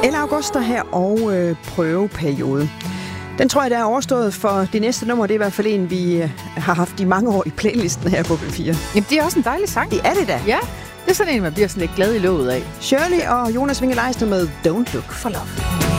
Ella Augusta her og prøveperiode. Den tror jeg, der er overstået for det næste nummer. Det er i hvert fald en, vi har haft i mange år i playlisten her på P4. Jamen, det er også en dejlig sang. Det er det da. Ja, det er sådan en, man bliver sådan lidt glad i låget af. Shirley og Jonas Winge Leisner med Don't Look for Love.